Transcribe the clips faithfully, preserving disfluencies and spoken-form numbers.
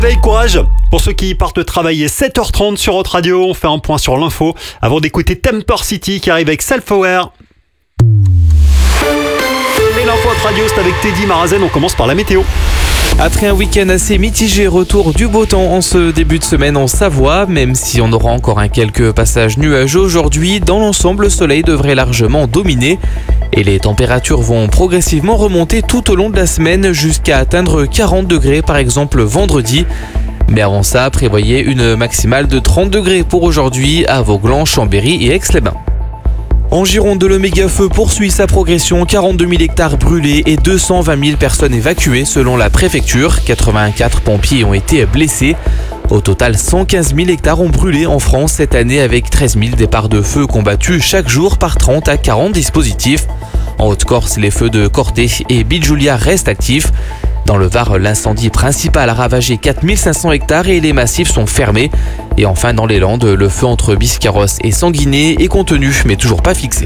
Veille, courage. Pour ceux qui partent travailler, sept heures trente sur Hot Radio, on fait un point sur l'info avant d'écouter Temper City qui arrive avec Self-Aware. Et l'info Hot Radio, c'est avec Teddy Marazen, on commence par la météo. Après un week-end assez mitigé, retour du beau temps en ce début de semaine en Savoie, même si on aura encore un quelques passages nuageux aujourd'hui, dans l'ensemble le soleil devrait largement dominer et les températures vont progressivement remonter tout au long de la semaine jusqu'à atteindre quarante degrés par exemple vendredi. Mais avant ça, prévoyez une maximale de trente degrés pour aujourd'hui à Vauglan, Chambéry et Aix-les-Bains. En Gironde, le méga-feu poursuit sa progression, quarante-deux mille hectares brûlés et deux cent vingt mille personnes évacuées selon la préfecture. quatre-vingt-quatre pompiers ont été blessés. Au total, cent quinze mille hectares ont brûlé en France cette année avec treize mille départs de feu combattus chaque jour par trente à quarante dispositifs. En Haute-Corse, les feux de Corté et Bijulia restent actifs. Dans le Var, l'incendie principal a ravagé quatre mille cinq cents hectares et les massifs sont fermés. Et enfin, dans les Landes, le feu entre Biscarrosse et Sanguinet est contenu, mais toujours pas fixé.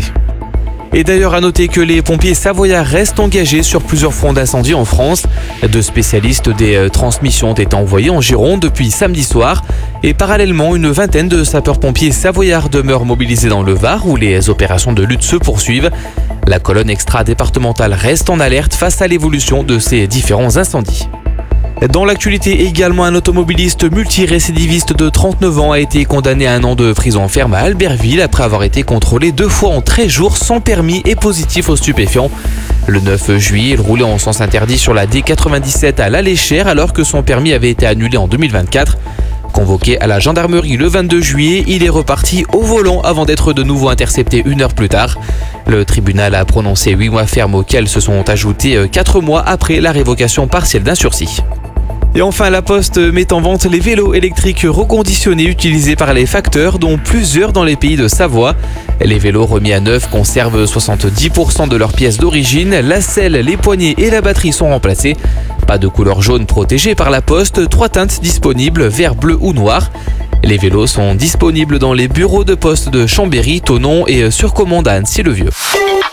Et d'ailleurs, à noter que les pompiers savoyards restent engagés sur plusieurs fronts d'incendie en France. Deux spécialistes des transmissions ont été envoyés en Gironde depuis samedi soir. Et parallèlement, une vingtaine de sapeurs-pompiers savoyards demeurent mobilisés dans le Var, où les opérations de lutte se poursuivent. La colonne extra-départementale reste en alerte face à l'évolution de ces différents incendies. Dans l'actualité également, un automobiliste multirécidiviste de trente-neuf ans a été condamné à un an de prison ferme à Albertville après avoir été contrôlé deux fois en treize jours sans permis et positif aux stupéfiants. Le neuf juillet, il roulait en sens interdit sur la D quatre-vingt-dix-sept à l'Aléchère alors que son permis avait été annulé en deux mille vingt-quatre. Convoqué à la gendarmerie le vingt-deux juillet, il est reparti au volant avant d'être de nouveau intercepté une heure plus tard. Le tribunal a prononcé huit mois ferme auxquels se sont ajoutés quatre mois après la révocation partielle d'un sursis. Et enfin, la Poste met en vente les vélos électriques reconditionnés utilisés par les facteurs, dont plusieurs dans les pays de Savoie. Les vélos remis à neuf conservent soixante-dix pour cent de leurs pièces d'origine. La selle, les poignées et la batterie sont remplacés. Pas de couleur jaune protégée par la Poste, trois teintes disponibles, vert, bleu ou noir. Les vélos sont disponibles dans les bureaux de poste de Chambéry, Thonon et sur commande à Annecy-le-Vieux.